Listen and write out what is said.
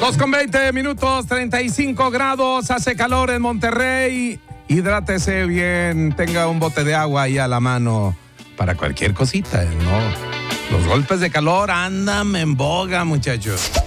2:20, 35 grados, hace calor en Monterrey. Hidrátese bien, tenga un bote de agua ahí a la mano para cualquier cosita, ¿no? Los golpes de calor andan en boga, muchachos.